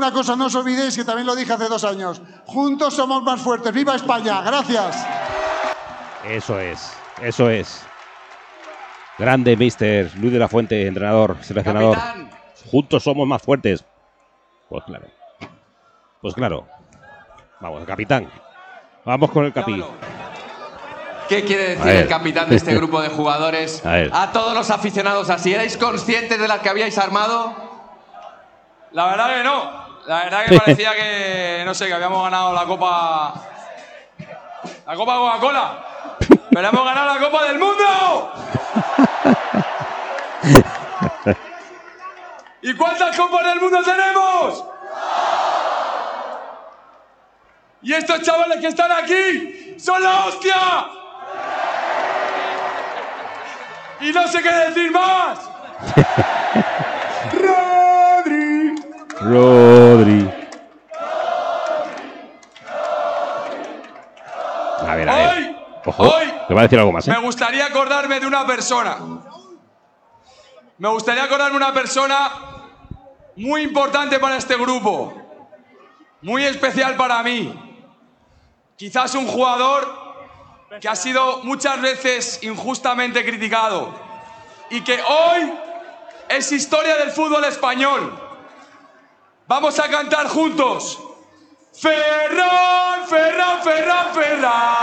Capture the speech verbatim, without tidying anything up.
una cosa, no os olvidéis que también lo dije hace dos años. Juntos somos más fuertes. ¡Viva España! ¡Gracias! Eso es, eso es. Grande, mister Luis de la Fuente, entrenador, seleccionador. Capitán. Juntos somos más fuertes. Pues claro. Pues claro. Vamos, capitán. Vamos con el capi. ¿Qué quiere decir A ver. el capitán de este grupo de jugadores? A ver. A todos los aficionados así. ¿Erais conscientes de las que habíais armado? La verdad que no. La verdad que parecía que, no sé, que habíamos ganado la Copa... La Copa Coca-Cola. ¡Pero hemos ganado la Copa del Mundo! ¿Y cuántas Copas del Mundo tenemos? Y estos chavales que están aquí son la hostia. Y no sé qué decir más. Rodri. Rodri. A ver, a ver. Hoy, Ojo, hoy te va a decir algo más, ¿eh? me gustaría acordarme de una persona. Me gustaría acordarme de una persona muy importante para este grupo. Muy especial para mí. Quizás un jugador que ha sido muchas veces injustamente criticado y que hoy es historia del fútbol español. Vamos a cantar juntos. Ferran, Ferran, Ferran, Ferran.